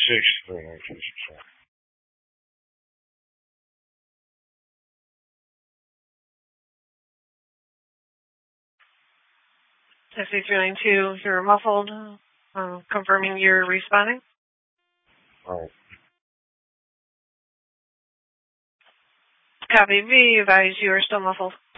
63. SC392, you're muffled. Confirming you're responding. All right. Copy B, advise you are still muffled.